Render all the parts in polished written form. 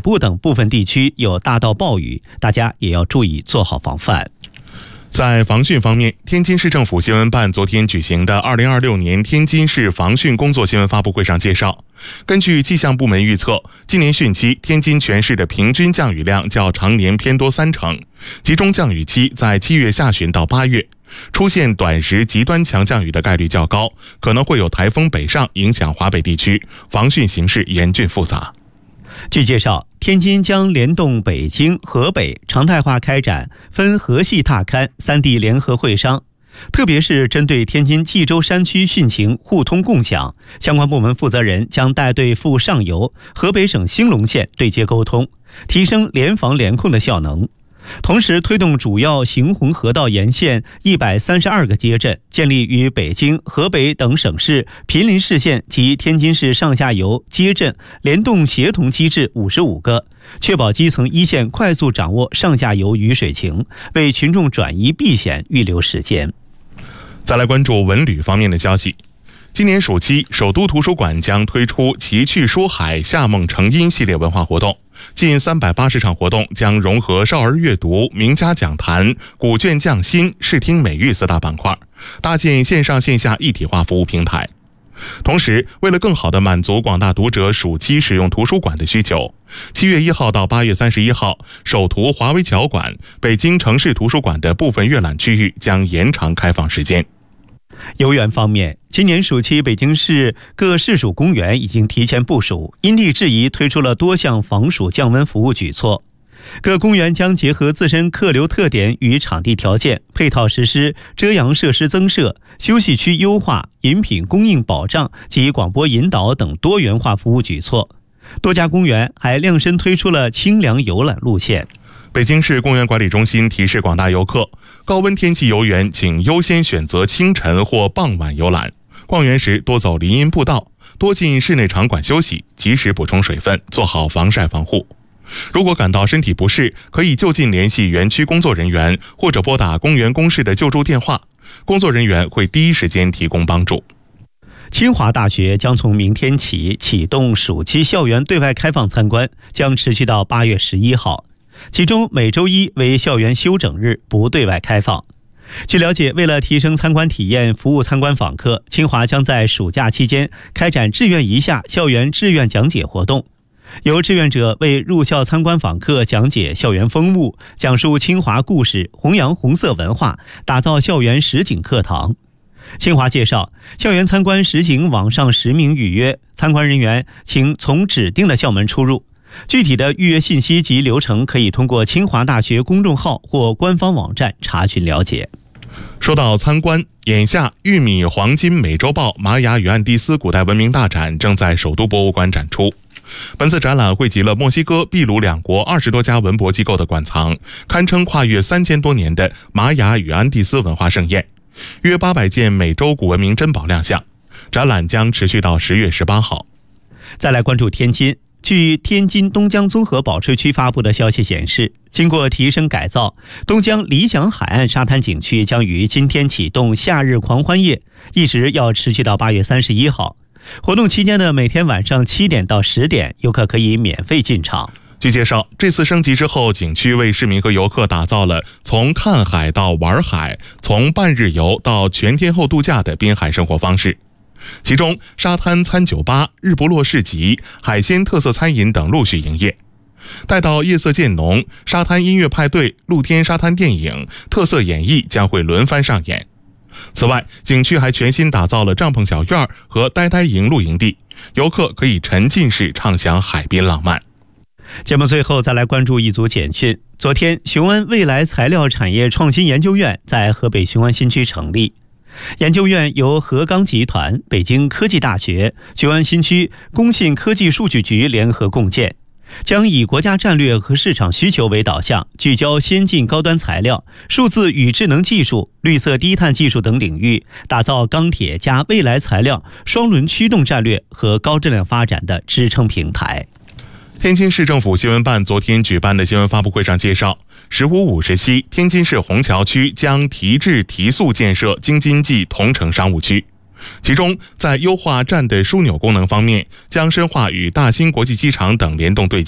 部等部分地区有大到暴雨，大家也要注意做好防范。 在防汛方面，天津市政府新闻办昨天举行的2026年天津市防汛工作新闻发布会上介绍，根据气象部门预测，今年汛期天津全市的平均降雨量较常年偏多30%，集中降雨期在7月下旬到8月，出现短时极端强降雨的概率较高，可能会有台风北上影响华北地区，防汛形势严峻复杂。 据介绍，天津将联动北京、河北，常态化开展分河系踏勘3地联合会商，特别是针对天津蓟州山区汛情互通共享，相关部门负责人将带队赴上游、河北省兴隆县对接沟通，提升联防联控的效能。同时推动主要行洪河道沿线132个街镇建立与北京、河北等省市、毗邻市县及天津市上下游街镇联动协同机制55个，确保基层一线快速掌握上下游雨水情，为群众转移避险预留时间。 再来关注文旅方面的消息。今年暑期，首都图书馆将推出奇趣书海夏梦成音系列文化活动，近380场活动将融合少儿阅读、名家讲坛、古卷匠心、视听美育4大板块，搭建线上线下一体化服务平台。同时，为了更好地满足广大读者暑期使用图书馆的需求，7月1号到8月31号，首图华威侨馆、北京城市图书馆的部分阅览区域将延长开放时间。 游园方面，今年暑期北京市各市属公园已经提前部署，因地制宜推出了多项防暑降温服务举措。各公园将结合自身客流特点与场地条件，配套实施遮阳设施增设、休息区优化、饮品供应保障及广播引导等多元化服务举措。多家公园还量身推出了清凉游览路线。 北京市公园管理中心提示广大游客，高温天气游园请优先选择清晨或傍晚游览，逛园时多走林荫步道，多进室内场馆休息，及时补充水分，做好防晒防护。如果感到身体不适，可以就近联系园区工作人员，或者拨打公园公示的救助电话，工作人员会第一时间提供帮助。 清华大学将从明天起启动暑期校园对外开放参观，将持续到8月11号。其中每周一为校园休整日，不对外开放。据了解，为了提升参观体验，服务参观访客，清华将在暑假期间开展志愿一下校园志愿讲解活动，由志愿者为入校参观访客讲解校园风物，讲述清华故事，弘扬红色文化，打造校园实景课堂。清华介绍，校园参观实行网上实名预约，参观人员请从指定的校门出入。具体的预约信息及流程可以通过清华大学公众号或官方网站查询了解。 说到参观，眼下玉米黄金美洲豹玛雅与安第斯古代文明大展正在首都博物馆展出。本次展览汇集了墨西哥、秘鲁两国20多家文博机构的馆藏，堪称跨越3000多年的玛雅与安第斯文化盛宴，约800件美洲古文明珍宝亮相。展览将持续到10月18号。 再来关注天津。据天津东江综合保税区发布的消息显示，经过提升改造，东江理想海岸沙滩景区将于今天启动夏日狂欢夜，一直要持续到8月31号。活动期间的每天晚上7点到10点，游客可以免费进场。 据介绍，这次升级之后，景区为市民和游客打造了从看海到玩海，从半日游到全天候度假的滨海生活方式。其中沙滩餐酒吧、日不落市集、海鲜特色餐饮等陆续营业。待到夜色渐浓，沙滩音乐派对、露天沙滩电影、特色演绎将会轮番上演。此外，景区还全新打造了帐篷小院和呆呆营露营地，游客可以沉浸式畅享海滨浪漫。 节目最后再来关注一组简讯。昨天，雄安未来材料产业创新研究院在河北雄安新区成立。研究院由河钢集团、北京科技大学、雄安新区工信科技数据局联合共建，将以国家战略和市场需求为导向，聚焦先进高端材料、数字与智能技术、绿色低碳技术等领域，打造钢铁加未来材料双轮驱动战略和高质量发展的支撑平台。 天津市政府新闻办昨天举办的新闻发布会上介绍，1550期天津市虹桥区将提质提速建设京津冀同城商务区。其中，在优化站的枢纽功能方面，将深化与大兴国际机场等联动对接，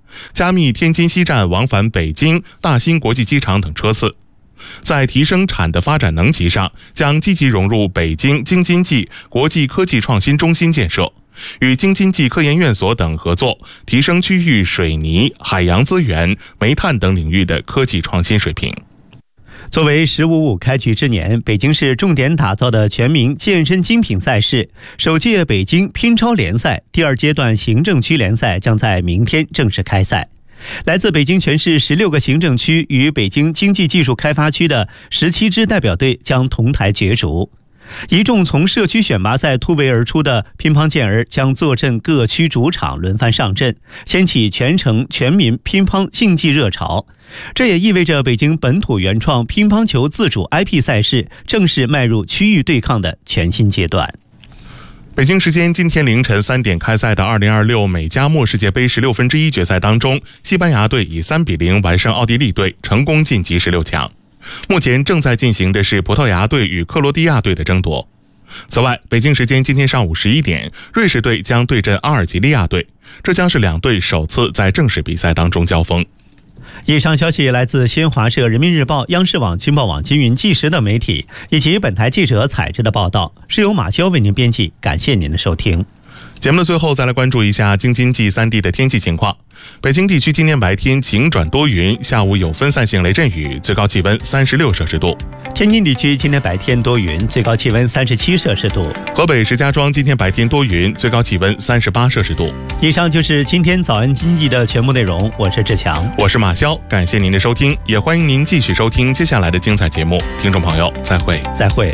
加密天津西站往返北京、大兴国际机场等车次。在提升产的发展能级上，将积极融入北京京津冀国际科技创新中心建设，与京津冀科研院所等合作，提升区域水泥、海洋资源、煤炭等领域的科技创新水平。 作为“15+5”开局之年，北京市重点打造的全民健身精品赛事首届北京拼超联赛第2阶段行政区联赛将在明天正式开赛。来自北京全市16个行政区与北京经济技术开发区的17支代表队将同台角逐。一众从社区选拔赛突围而出的乒乓健儿将坐镇各区主场轮番上阵，掀起全城全民乒乓竞技热潮。这也意味着北京本土原创乒乓球自主 IP 赛事正式迈入区域对抗的全新阶段。 北京时间今天凌晨3点开赛的2026美加墨世界杯1/16决赛当中，西班牙队以3-0完胜奥地利队，成功晋级16强。目前正在进行的是葡萄牙队与克罗地亚队的争夺。此外，北京时间今天上午11点，瑞士队将对阵阿尔及利亚队，这将是两队首次在正式比赛当中交锋。 以上消息来自新华社、人民日报、央视网、青报网、金云、纪实等媒体，以及本台记者采制的报道，是由马潇为您编辑。感谢您的收听。 节目的最后，再来关注一下京津冀3地的天气情况。北京地区今天白天晴转多云，下午有分散性雷阵雨，最高气温36摄氏度。 天津地区今天白天多云，最高气温37摄氏度。 河北石家庄今天白天多云，最高气温38摄氏度。 以上就是今天早安经济的全部内容，我是志强， 我是马潇，感谢您的收听，也欢迎您继续收听接下来的精彩节目。听众朋友，再会。 再会。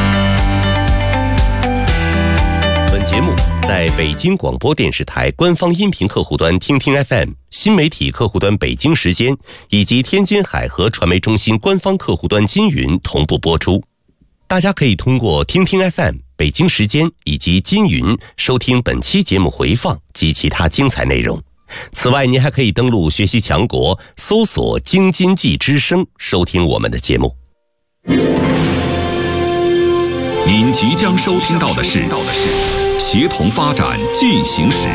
本节目在北京广播电视台官方音频客户端听听 FM、新媒体客户端北京时间以及天津海河传媒中心官方客户端金云同步播出。大家可以通过听听 FM、北京时间以及金云收听本期节目回放及其他精彩内容。此外，您还可以登录学习强国，搜索京津冀之声，收听我们的节目。 您即将收听到的是协同发展进行时。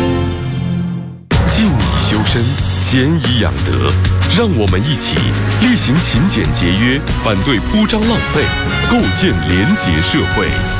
静以修身，俭以养德，让我们一起厉行勤俭节约，反对铺张浪费，构建廉洁社会。